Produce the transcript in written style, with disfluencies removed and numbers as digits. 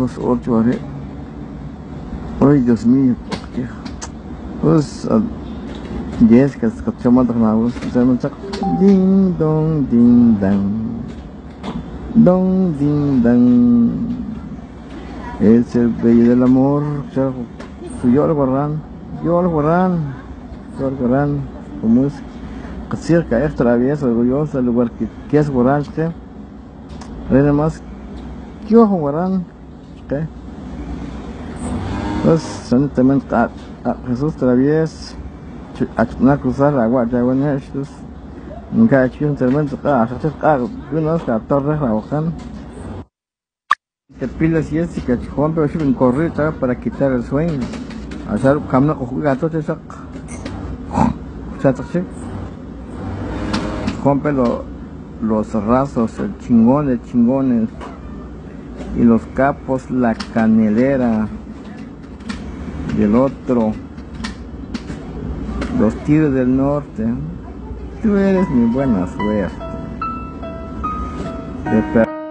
los otros, ay Dios mío, pues yes, que escuchamos de nuevo, ding dong ding dang, es el bello del amor, yo al guarán, como es cerca extra vez orgulloso el lugar que es guarán, nada más que yo guarán, pues son también a Jesús través a cruzar la agua ya bueno estos nunca he hecho un tremendo unos que torres la hojan que pilas y es que Juan pero si un correo para quitar el sueño hacer camino con gato te sac Juan pero los rasos el chingones y los capos la canelera y el otro los Tigres del Norte. Tú eres mi buena suerte.